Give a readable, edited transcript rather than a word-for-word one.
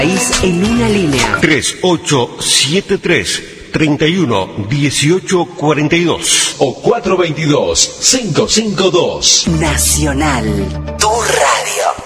País en una línea. 3873-311842 o 422-552. Nacional, tu radio.